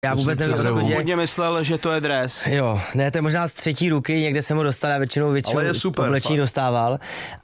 Já vůbec nevím, co jsem hodně myslel, že to je dres. Jo, ne, to je možná z třetí ruky, někde jsem ho dostal, já většinou oblečení dostával.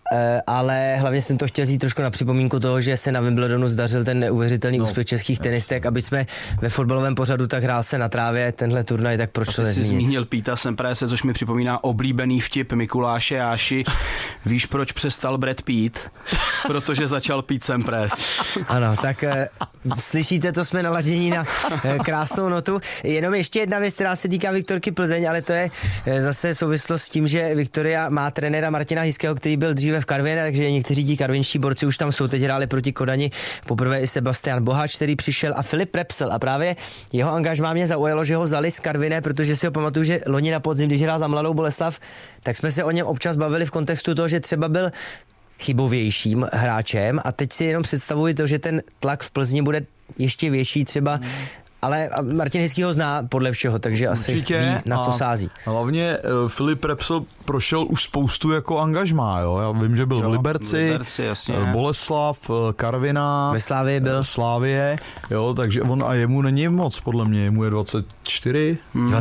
Ale hlavně jsem to chtěl říct trošku na připomínku toho, že se na Wimbledonu zdařil ten neuvěřitelný úspěch českých tenistek, aby jsme ve fotbalovém pořadu tak hrál se na trávě tenhle turnaj, tak proč to nezmínit? Jsi zmínil Píta Semprese, což mi připomíná oblíbený vtip Mikuláše Jáši. Víš, proč přestal Brad Pitt? Protože začal Pít Sempres. Ano, tak slyšíte, to jsme naladění na krásnou notu. Jenom ještě jedna věc, která se týká Viktorky Plzeň, ale to je zase souvislost s tím, že Viktoria má trenéra Martina Hyského, který byl dříve v Karviné, takže někteří ti karvinští borci už tam jsou, teď hráli proti Kodani, poprvé i Sebastian Boháč, který přišel, a Filip Repsl, a právě jeho angažmá mě zaujalo, že ho vzali z Karviné, protože si ho pamatuju, že loni na podzim, když hrál za Mladou Boleslav, tak jsme se o něm občas bavili v kontextu toho, že třeba byl chybovějším hráčem, a teď si jenom představuji to, že ten tlak v Plzni bude ještě větší třeba. Ale Martin Hyský ho zná podle všeho, takže určitě asi ví, na co sází. Hlavně Filip Repsl prošel už spoustu jako angažmá, jo. Já vím, že byl v Liberci, Boleslav, Karviná, ve Slávii byl. Slávie, jo, takže on a jemu není moc, podle mě, jemu je 24?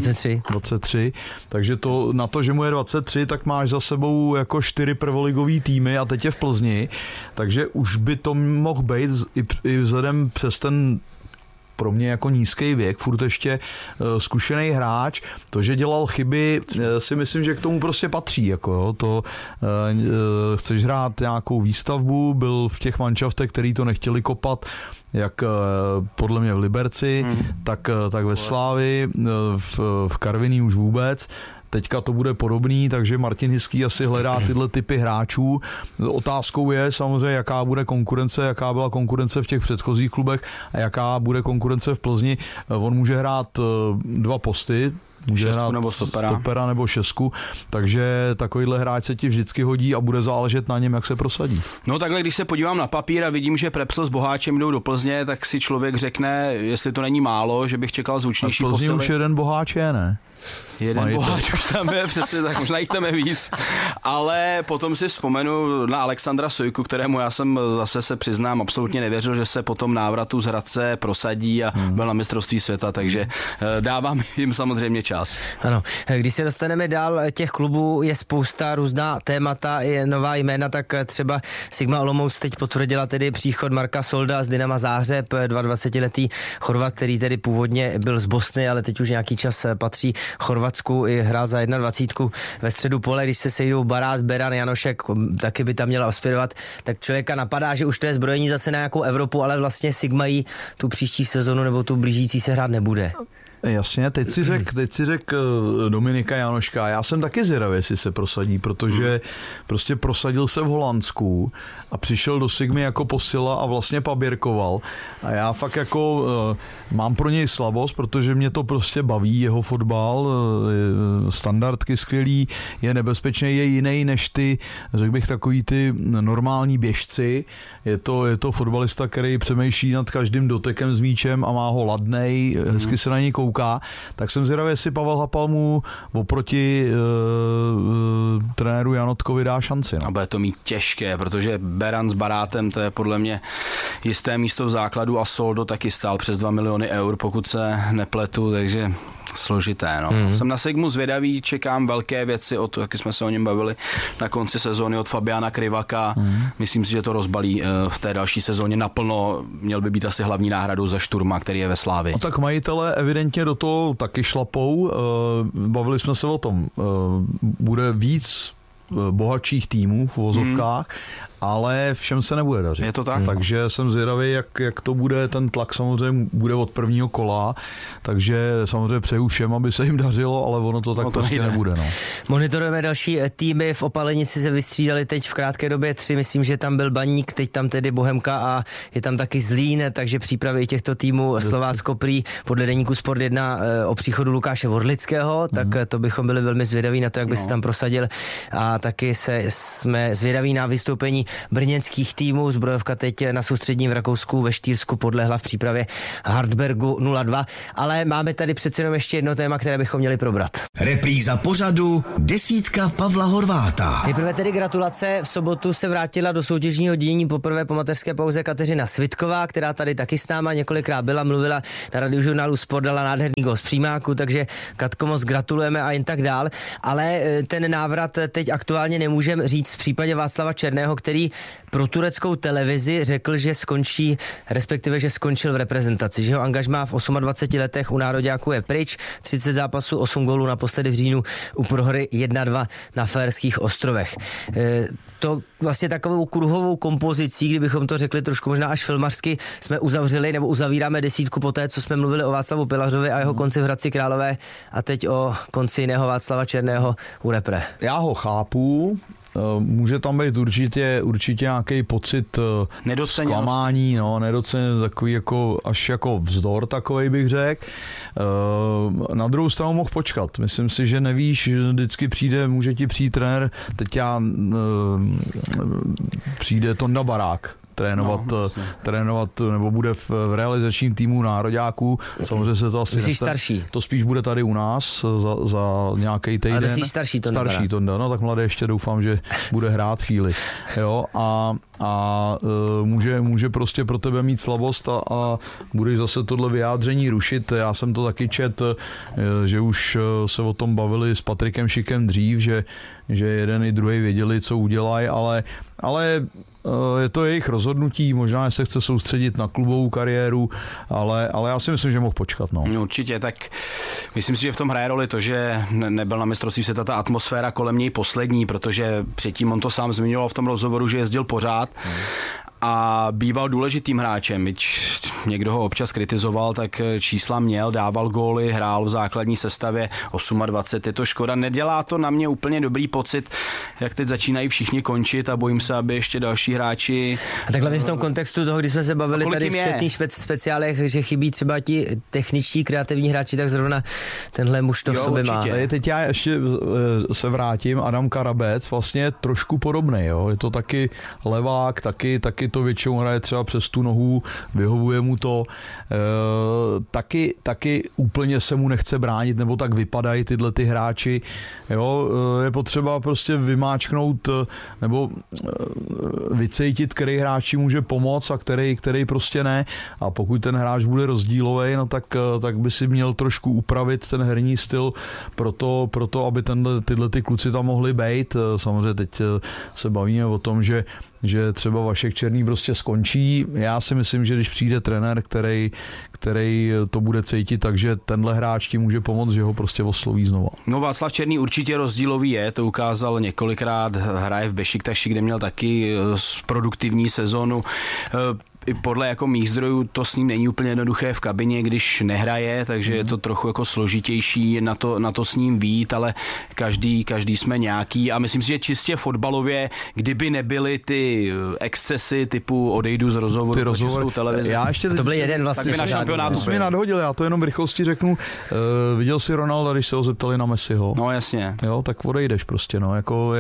23, takže to, na to, že mu je 23, tak máš za sebou jako 4 prvoligový týmy a teď je v Plzni, takže už by to mohl být i vzhledem přes ten pro mě jako nízký věk, furt ještě zkušený hráč, to, že dělal chyby, si myslím, že k tomu prostě patří, jako jo, to chceš hrát nějakou výstavbu, byl v těch manšaftech, který to nechtěli kopat, jak podle mě v Liberci, tak ve Slávii, v Karviní už vůbec. Teďka to bude podobný, takže Martin Hyský asi hledá tyhle typy hráčů. Otázkou je samozřejmě, jaká bude konkurence, jaká byla konkurence v těch předchozích klubech a jaká bude konkurence v Plzni. On může hrát 2 posty, může hrát nebo stopera nebo šestku, takže takovýhle hráč se ti vždycky hodí a bude záležet na něm, jak se prosadí. No takhle, když se podívám na papír a vidím, že Prepsl s Boháčem jdou do Plzně, tak si člověk řekne, jestli to není málo, že bych čekal zvučnější posily. A v Plzni už jeden Boháč je, ne? Jeden Boháč už tam je, přesně tak, možná jich tam je víc. Ale potom si vzpomenu na Alexandra Sojku, kterému já jsem zase se přiznám absolutně nevěřil, že se po tom návratu z Hradce prosadí a byl na mistrovství světa, takže dávám jim samozřejmě čas. Ano, když se dostaneme dál, těch klubů je spousta, různá témata, je nová jména, tak třeba Sigma Olomouc teď potvrdila tedy příchod Marka Solda z Dynama Záhřeb, 22letý Chorvat, který tedy původně byl z Bosny, ale teď už nějaký čas patří Chorvatsku, i hrál za 21 ve středu pole, když se sejdou Barát, Beran, Janošek, taky by tam měla aspirovat, tak člověka napadá, že už to je zbrojení zase na nějakou Evropu, ale vlastně Sigma jí tu příští sezonu nebo tu blížící se hrát nebude. Jasně, teď si řek Dominika Janoška. Já jsem taky zvědavý, jestli se prosadí, protože prostě prosadil se v Holandsku a přišel do Sigmy jako posila a vlastně paběrkoval. A já fakt jako mám pro něj slabost, protože mě to prostě baví, jeho fotbal, standardky skvělý, je nebezpečný, je jiný než ty, řekl bych, takový ty normální běžci. Je to fotbalista, který přemýšlí nad každým dotekem s míčem a má ho ladnej, hezky se na něj kouká. Tak jsem zvědavý, jestli Pavel Hapal mu oproti trenéru Janotkovi dá šanci. No. A bude to mít těžké, protože Beran s Barátem, to je podle mě jisté místo v základu a Soldo taky stál přes 2 miliony eur, pokud se nepletu, takže složité. No. Jsem na Sigmu zvědavý, čekám velké věci, jak jsme se o něm bavili na konci sezóny, od Fabiana Krivaka. Myslím si, že to rozbalí v té další sezóně naplno. Měl by být asi hlavní náhradou za Šturma, který je ve Slávii. No tak majitelé evidentně do toho taky šlapou. Bavili jsme se o tom. Bude víc bohatších týmů v uvozovkách, ale všem se nebude dařit. Je to tak? Takže jsem zvědavý, jak to bude, ten tlak samozřejmě bude od prvního kola, takže samozřejmě přeju všem, aby se jim dařilo, ale ono to tak prostě nebude. No. Monitorujeme další týmy, v Opalenici se vystřídali teď v krátké době 3, myslím, že tam byl Baník, teď tam tedy Bohemka a je tam taky Zlín, takže přípravy i těchto týmů Slovácko prý podle deníku Sport 1 o příchodu Lukáše Vodlického, tak to bychom byli velmi zvědaví na to, jak by se tam prosadil, a taky jsme zvědaví na vystoupení vedení brněnských týmů. Zbrojovka teď na soustřední v Rakousku ve Štýrsku podlehla v přípravě Hartbergu 0-2, ale máme tady přece jenom ještě jedno téma, které bychom měli probrat. Repríza pořadu desítka Pavla Horváta. Nejprve tedy gratulace. V sobotu se vrátila do soutěžního dění poprvé po mateřské pauze Kateřina Svitková, která tady taky s náma několikrát byla, mluvila na Radiožurnálu Sport, dala nádherný gól z přímáku, takže Katko, moc gratulujeme a jen tak dál. Ale ten návrat teď aktuálně nemůžeme říct v případě Václava Černého, který pro tureckou televizi řekl, že skončí, respektive že skončil v reprezentaci, že ho angažmá v 28 letech u nároďáků je pryč, 30 zápasů, 8 gólů naposledy v říjnu u prohry 1-2 na Faerských ostrovech. To vlastně takovou kruhovou kompozicí, kdybychom to řekli trošku možná až filmařsky, jsme uzavřeli nebo uzavíráme desítku poté, co jsme mluvili o Václavu Pilařovi a jeho konci v Hradci Králové a teď o konci jiného Václava Černého u repre. Já ho chápu, může tam být určitě nějaký pocit zklamání, nedoceněnost, takový jako až jako vzdor takovej bych řekl. Na druhou stranu mohl počkat. Myslím si, že nevíš, vždycky může ti přijít trenér, přijde Tonda Barák trénovat nebo bude v realizačním týmu nároďáků. Samozřejmě se to asi starší. To spíš bude tady u nás za nějaký týden. Ale myslíš starší Tonda, no tak mladé ještě doufám, že bude hrát chvíli. Jo, a může prostě pro tebe mít slabost a budeš zase tohle vyjádření rušit. Já jsem to taky čet, že už se o tom bavili s Patrikem Šikem dřív, že jeden i druhý věděli, co udělají, ale je to jejich rozhodnutí, možná se chce soustředit na klubovou kariéru, ale já si myslím, že mohl počkat. No. Určitě, tak myslím si, že v tom hraje roli to, že nebyl na mistrovství světa ta atmosféra kolem něj poslední, protože předtím on to sám zmiňoval v tom rozhovoru, že jezdil pořád a býval důležitým hráčem. Někdo ho občas kritizoval, tak čísla měl, dával góly, hrál v základní sestavě 28. Je to škoda, nedělá to na mě úplně dobrý pocit, jak teď začínají všichni končit a bojím se, aby ještě další hráči... A takhle v tom kontextu toho, když jsme se bavili tady v četných speciálech, že chybí třeba ti techničtí, kreativní hráči, tak zrovna tenhle muž to v sobě má. Teď já ještě se vrátím, Adam Karabec vlastně trošku podobný, jo? Je to taky levák, taky to většinou hraje třeba přes tu nohu, vyhovuje mu to, taky úplně se mu nechce bránit, nebo tak vypadají tyhle ty hráči. Jo, je potřeba prostě vymáčknout nebo vycejtit, který hráči může pomoct a který prostě ne. A pokud ten hráč bude rozdílový, no tak by si měl trošku upravit ten herní styl proto aby tyhle ty kluci tam mohli bejt. Samozřejmě teď se bavíme o tom, že třeba Vašek Černý prostě skončí. Já si myslím, že když přijde trenér, který to bude cítit, takže tenhle hráč ti může pomoct, že ho prostě osloví znova. No Václav Černý určitě rozdílový je, to ukázal několikrát, hraje v Bešiktaši, kde měl taky produktivní sezonu. I podle jako mých zdrojů to s ním není úplně jednoduché v kabině, když nehraje, takže je to trochu jako složitější na to s ním vít, ale každý jsme nějaký a myslím si, že čistě fotbalově, kdyby nebyly ty excesy typu odejdu z rozhovoru pro Českou televizi. To byl jeden vlastně šampionátu. Jsi mi nadhodil, já to jenom v rychlosti řeknu. Viděl jsi Ronalda, když se ho zeptali na Messiho? No jasně. Jo, tak odejdeš prostě, no,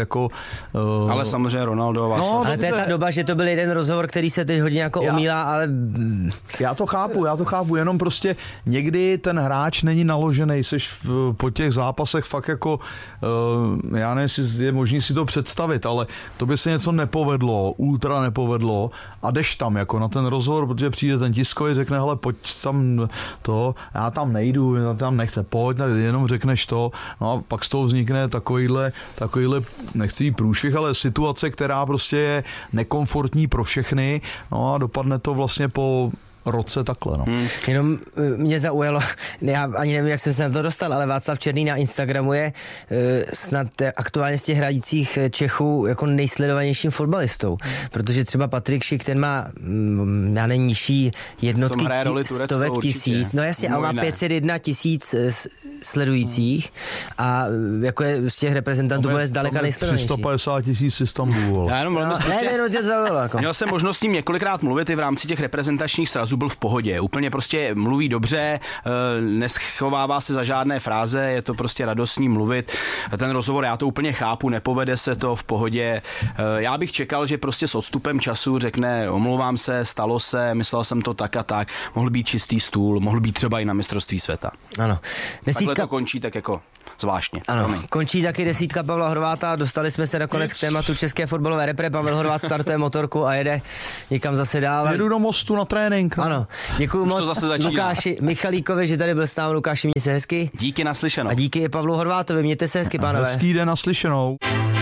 ale samozřejmě Ronaldo vlastně. No, ale to je ta doba, že to byl jeden rozhovor, který se teď hodně jako omílá, ale... Já to chápu, jenom prostě někdy ten hráč není naložený, seš po těch zápasech fakt jako, já nevím, jestli je možný si to představit, ale to by se něco nepovedlo, ultra nepovedlo a jdeš tam jako na ten rozhovor, protože přijde ten tiskový, řekne, hele, pojď tam to, já tam nejdu, já tam nechce, pojď, jenom řekneš to, no a pak z toho vznikne takovýhle nechci jít průšvih, ale situace, která prostě je nekomfortní pro všechny, no a dopadne to vlastně po roce takhle. No. Jenom mě zaujalo, já ani nevím, jak jsem se na to dostal, ale Václav Černý na Instagramu je snad aktuálně z těch hrajících Čechů jako nejsledovanějším fotbalistou, protože třeba Patrik Šik, ten má já nevím, nižší jednotky stovek tisíc, no jasně, ale má 501 tisíc sledujících a jako je z těch reprezentantů bude zdaleka nejsledovanější. 350 tisíc z Istanbulu. Měl jsem možnost s ním několikrát mluvit i v rámci těch reprezentačních srazů. rozhovoru byl v pohodě. Úplně prostě mluví dobře, neschovává se za žádné fráze, je to prostě radostný mluvit. Ten rozhovor, já to úplně chápu, nepovede se to v pohodě. Já bych čekal, že prostě s odstupem času řekne, omlouvám se, stalo se, myslel jsem to tak a tak, mohl být čistý stůl, mohl být třeba i na mistrovství světa. Ano. Takhle to končí tak jako zvláštně. Ano, končí taky 10 Pavla Horváta, dostali jsme se nakonec k tématu české fotbalové repre. Pavel Horvát startuje motorku a jede někam zase dál. Jedu do Mostu na trénink. Ano, děkuju moc Lukáši Michalíkovi, že tady byl s námi. Lukáši, mějte se hezky. Díky, naslyšenou. A díky Pavlu Horvátovi, mějte se hezky, pánové. Hezký den, naslyšenou.